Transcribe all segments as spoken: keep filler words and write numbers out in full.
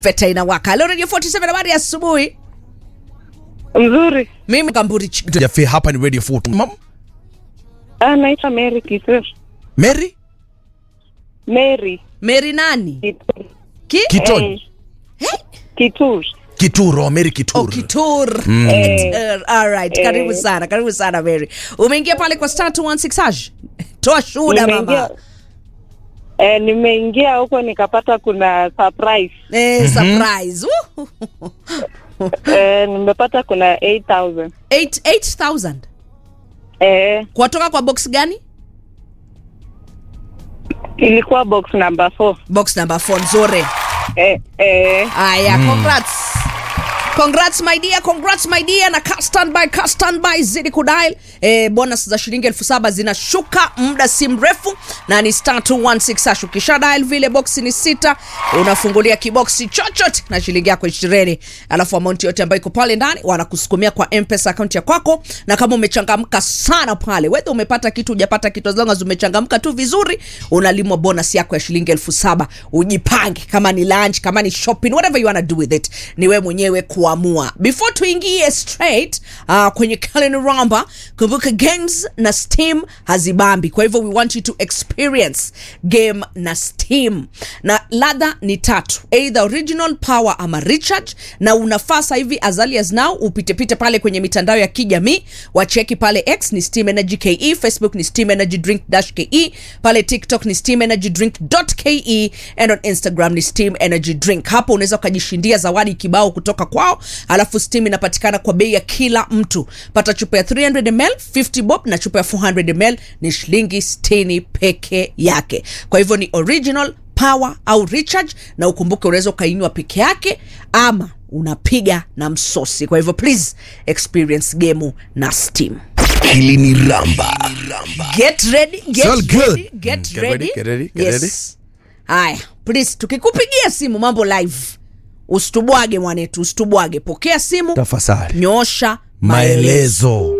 Feta inawaka. Leo Radio forty-seven habari asubuhi. Mzuri. Mimi Kamburi Chick. Jafi hapa ni Radio forty. Mam? Ah, naitwa Mary Kitur. Mary? Mary Mary nani? Kitur. Ki? Kiton. Eh, Kitur. Kituro, Mary Kituro. Oh, Kitur. Mm. Eh, Uh, all right. Eh. Karibu sana. Karibu sana Mary. Umeingia pale kwa star two one six hash. Toa shuhuda mama. nimeingia- Eh, nimeingia huko nikapata kuna surprise. Eh, surprise. Woo. Eh, nimepata kuna eight thousand. eight eight thousand. Eh, Kutoka kwa box gani? ilikuwa box number four. Box number four nzuri. Eh, eh, Aya, congrats. Congrats my dear, congrats my dear. Na cast stand by, cast stand by zidi kudial. Eh, bonus za shilingi elfu saba zinashuka muda si mrefu na ni star two one six hash. Ukisha dial vile box ni sita, unafungulia kiboksi chochote na shilingi yako ishirini. Alafu amount yote ambayo iko pale ndani wanakusukumia kwa M-Pesa account ya kwako, na kama umechangamka sana pale, wewe umepata kitu hujapata kitu, as long as umechangamka tu vizuri, unalimwa bonus yako ya shilingi elfu saba. Ujipange kama ni lunch, kama ni shopping, whatever you wanna do with it. Ni wewe mwenyewe kuamua. Before tuingie straight uh, kwenye calendar ramba, kumbuka games na Steam hazibambi. Kwa hivyo we want you to experience game na Steam. Na ladha ni tatu, either original, power ama recharge. Na unafasa hivi as early as now upite pite pale kwenye mitandao ya kijamii, wacheki pale X ni Steam Energy K E, Facebook ni Steam Energy Drink dash K E, pale TikTok ni Steam Energy Drink dot K E, and on Instagram ni Steam Energy Drink. Hapo unaweza ukajishindia zawadi kibao kutoka kwao. Alafu Steam inapatikana kwa bei ya kila mtu. Pata chupa ya three hundred milliliters fifty bob na chupa ya four hundred milliliters ni shilingi sitini peke yake. Kwa hivyo ni original, power au recharge, na ukumbuke unaweza ukainywa peke yake ama unapiga na msosi. Kwa hivyo please experience game na Steam. Hili ni Ramba. Get ready, get It's all good. ready, get Mm, get ready. ready, get ready, get ready. Yes. Haya, please tukikupigia simu mambo live, usitubwage mwanetu, usitubwage. Pokea simu, Tafadhali. nyosha maelezo. Maelezo.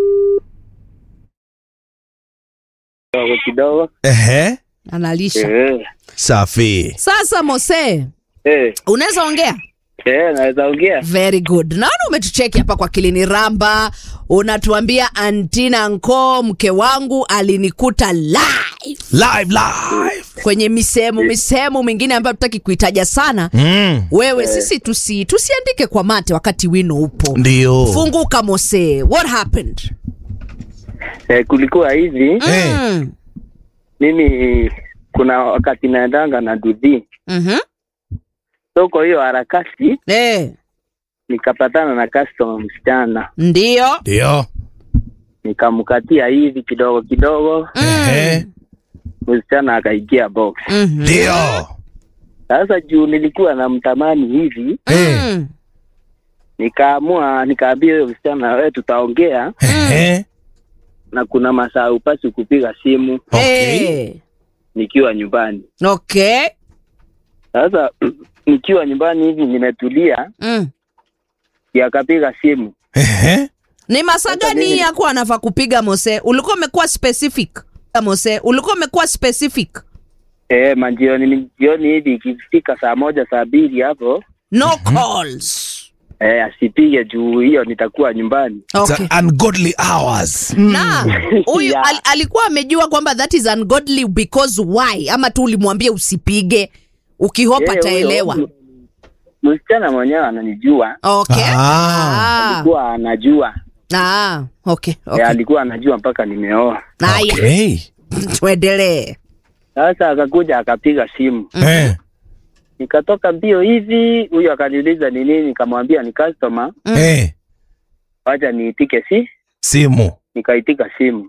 kidogo kidogo. Ehe. Analisha. Eh, Safi. Sasa Mose, eh, unaweza ongea? eh, naweza ongea. Very good. Naona umetucheki hapa kwa Kilini Ramba, unatuambia Antina Nko, mke wangu alinikuta live Live live. kwenye misemo misemo mingine ambayo tutaki kuitaja sana. Mm. Wewe sisi tusi tusiandike kwa mate wakati wino upo. Ndio. Funguka Mose, what happened? Eh, kulikuwa hivi, Mm. mimi kuna wakati naendanga na dudhi. Mhm. So kwa hiyo harakati Eh, nikapatana na customer msichana. ndio. Ndio. Nikamkatia hivi kidogo kidogo, Ehe. msichana akaingia box. Mhm. Ndio. Sasa juu nilikuwa namtamani hivi, Mm. nikaamua nikaambia huyo msichana, wewe tutaongea Ehe. na kuna masaa upasi kupiga simu Okay. Eh. nikiwa nyumbani. Okay. Sasa nikiwa nyumbani hivi nimetulia, Mm. yakapiga simu. Ehe. Ni masaa Sasa gani mimi- yako anafaa kupiga Mose? Ulikuwa umekuwa specific. Mose, ulikuwa umekuwa specific. Eh, manjioni jioni hivi ikifika saa moja saa mbili hapo, No calls. eh, asipige juu hiyo nitakuwa nyumbani. It's Okay. an ungodly hours. Na huyu Yeah. al, alikuwa amejua kwamba that is ungodly because why? Ama tu ulimwambia usipige ukihopa Eh, huyo- ataelewa. Msichana mwenyewe ananijua, Okay. Ah. Ah. alikuwa anajua. Ah, okay. Eh, Okay. alikuwa anajua mpaka nimeoa. Haya, Okay. tuendelee. Sasa akakuja akapiga simu, Eh. nikatoka mbio hivi, huyo akaniuliza ni nini, nikamwambia ni customer, Eh. wacha niitike, si Simu. nikaitika simu.